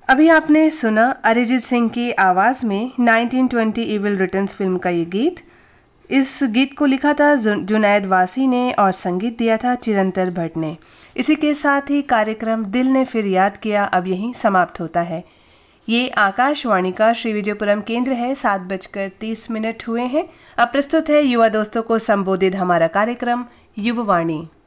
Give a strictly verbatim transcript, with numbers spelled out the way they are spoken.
अभी आपने सुना अरिजीत सिंह की आवाज़ में nineteen twenty evil returns film का ये गीत। इस गीत को लिखा था जुनैद वासी ने और संगीत दिया था चिरंतर भट्ट ने। इसी के साथ ही कार्यक्रम दिल ने फिर याद किया अब यहीं समाप्त होता है। ये आकाशवाणी का श्री विजयपुरम केंद्र है। सात बजकर तीस मिनट हुए हैं। अब प्रस्तुत है युवा दोस्तों को संबोधित हमारा कार्यक्रम युववाणी।